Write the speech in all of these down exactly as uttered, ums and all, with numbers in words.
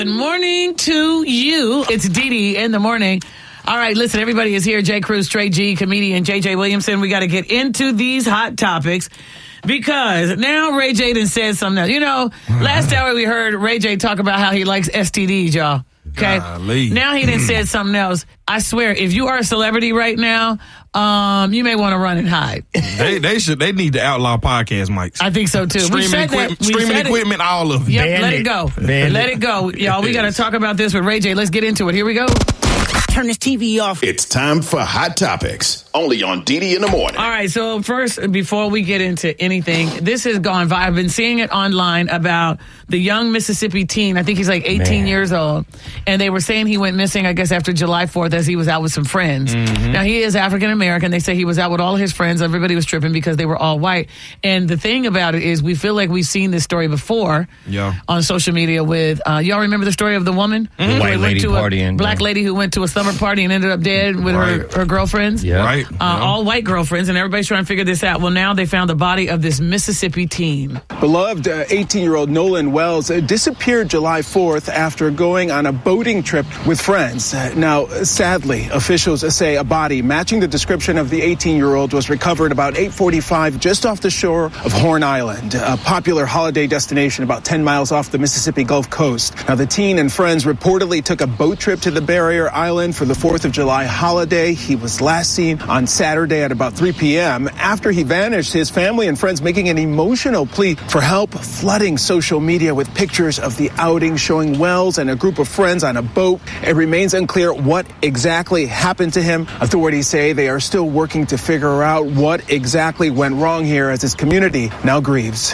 Good morning to you. It's Dee Dee in the morning. All right, listen, everybody is here. J. Cruz, Trey G, comedian J J Williamson. We got to get into these hot topics because now Ray J done said something else. You know, last hour we heard Ray J talk about how he likes S T Ds, y'all. Okay. Golly. Now he done said something else. I swear, if you are a celebrity right now, um, you may want to run and hide. they they should they need to outlaw podcast mics. I think so too. Streaming, we said equipment, that. We streaming said equipment, it. all of it. Yep, Ban let it. it go. Ban let it. it go. Y'all, we got to talk about this with Ray J. Let's get into it. Here we go. Turn this T V off. It's time for Hot Topics, only on Dee Dee in the morning. All right, so first, before we get into anything, this has gone viral. I've been seeing it online about the young Mississippi teen. I think he's like eighteen Man. years old. And they were saying he went missing, I guess, after July fourth as he was out with some friends. Mm-hmm. Now, he is African-American. They say he was out with all his friends. Everybody was tripping because they were all white. And the thing about it is we feel like we've seen this story before Yeah. on social media with, uh, y'all remember the story of the woman? The Who white went lady to a partying, Black yeah. lady who went to a summer party and ended up dead with her, Right. her girlfriends? Yeah. Right. Uh, Yeah. all white girlfriends, and everybody's trying to figure this out. Well, now they found the body of this Mississippi teen. Beloved uh, eighteen-year-old Nolan Wells uh, disappeared July fourth after going on a boating trip with friends. Uh, now, sadly, officials say a body matching the description of the eighteen-year-old was recovered about eight forty-five just off the shore of Horn Island, a popular holiday destination about ten miles off the Mississippi Gulf Coast. Now, the teen and friends reportedly took a boat trip to the Barrier Island for the fourth of July holiday. He was last seen on Saturday at about three p.m. After he vanished, his family and friends making an emotional plea for help, flooding social media with pictures of the outing showing Wells and a group of friends on a boat. It remains unclear what exactly happened to him. Authorities say they are still working to figure out what exactly went wrong here as his community now grieves.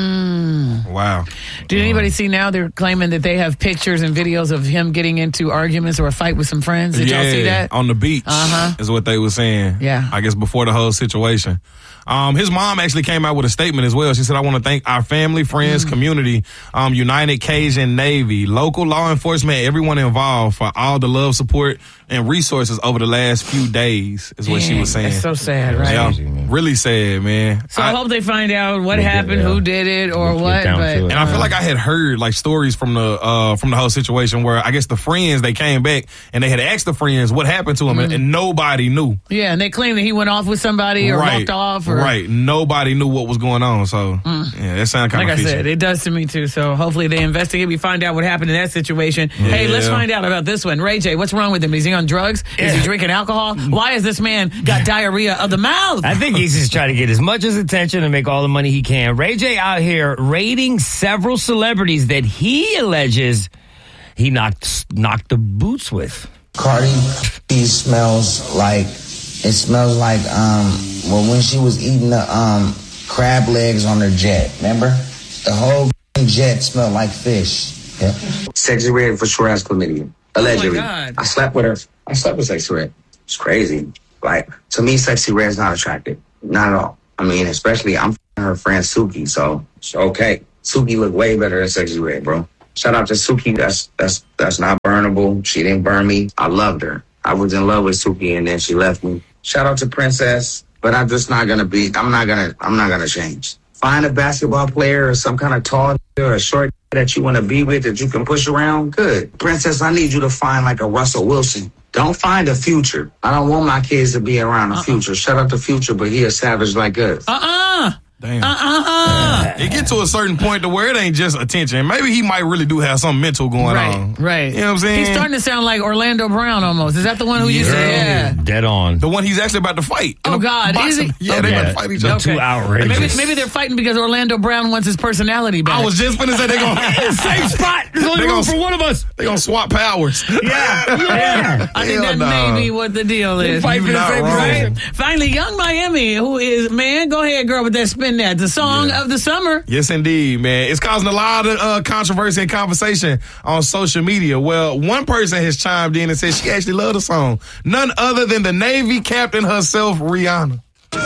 Mm. Wow. Did anybody see now they're claiming that they have pictures and videos of him getting into arguments or a fight with some friends? Did yeah, y'all see that? on the beach Uh-huh. is what they were saying. Yeah. I guess before the whole situation. Um, his mom actually came out with a statement as well. She said, I want to thank our family, friends, Mm. community, um, United Cajun Navy, local law enforcement, everyone involved for all the love, support, and resources over the last few days is what she Dang, was saying. That's so sad, right? Yeah, Crazy, man. really sad, man. So I, I- hope they find out what We'll get- happened, yeah. who did it, or We'll get what. down But to it. And I feel like I had heard like stories from the uh, from the whole situation where I guess the friends, they came back and they had asked the friends what happened to him, and, and nobody knew. yeah, and they claim that he went off with somebody or right, walked off. Or, right. Nobody knew what was going on. So yeah, that sounded kind Like of I said, it does to me too. So hopefully they investigate. We find out what happened in that situation. Hey, let's Yeah. find out about this one. Ray J, what's wrong with him? Is he on drugs? Is he drinking alcohol? Why has this man got diarrhea of the mouth? I think he's just trying to get as much as attention and make all the money he can. Ray J out here raiding several celebrities that he alleges he knocked knocked the boots with. Cardi B smells like, it smells like, um, well, when she was eating the um, crab legs on her jet, remember? The whole jet smelled like fish. Yeah. Sexy Red for sure has chlamydia. Allegedly. God. I slept with her. I slept with Sexy Red. It's crazy. Like, to me, Sexy Red's not attractive. Not at all. I mean, especially, I'm f***ing her friend Suki, so it's okay. Suki look way better than Sexy Red, bro. Shout out to Suki. That's that's that's not burnable. She didn't burn me. I loved her. I was in love with Suki, and then she left me. Shout out to Princess, but I'm just not gonna be. I'm not gonna. I'm not gonna change. Find a basketball player or some kind of tall or a short that you want to be with that you can push around. Good, Princess. I need you to find like a Russell Wilson. Don't find a Future. I don't want my kids to be around a Future. Shout out to Future, but he a savage like us. Uh-uh. Damn. Uh-uh. It get to a certain point to where it ain't just attention. Maybe he might really do have something mental going Right, on. right. You know what I'm saying? He's starting to sound like Orlando Brown almost. Is that the one who you said? Yeah. Dead on. The one he's actually about to fight. in Oh, a God, is boxing- he? Yeah, they Yeah. about to fight each They're other. too outrageous. Maybe, maybe they're fighting because Orlando Brown wants his personality back. I was just gonna say they gonna Same spot. There's only They room gonna- for one of us. they gonna swap powers. Yeah. Yeah. I think Hell that no. may be what the deal is. fight for You the not same wrong. position. Finally, Young Miami, who is, man, go ahead, girl, with that spin that. The song Yeah. of the summer. Yes, indeed, man. It's causing a lot of uh, controversy and conversation on social media. Well, one person has chimed in and said she actually loved the song. None other than the Navy captain herself, Rihanna.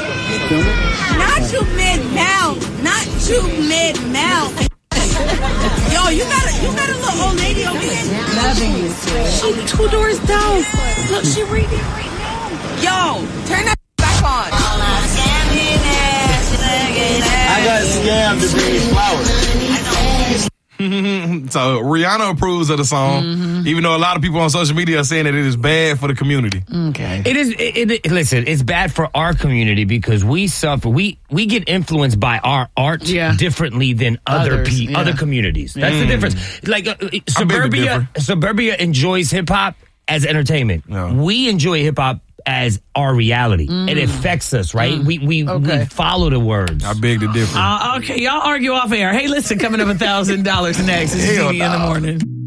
Not you mid-mouth. Not you mid-mouth. Yo, you got a, you got a little old lady over here. Loving you. She two doors down. Look, she reading right now. Yo, turn that back on. I got scammed to bring you flowers. So Rihanna approves of the song, mm-hmm. even though a lot of people on social media are saying that it is bad for the community. Okay. It is, it, it, listen, it's bad for our community because we suffer, we, we get influenced by our art yeah. differently than other Others, pe- yeah. other communities. That's mm. the difference. Like, uh, suburbia, suburbia enjoys hip hop as entertainment. No. We enjoy hip hop as our reality. Mm. It affects us, right? Mm. We we, okay. we follow the words. I beg to differ. Uh, okay, y'all argue off air. Hey, listen, coming up a thousand dollars next. It's Didi in the morning.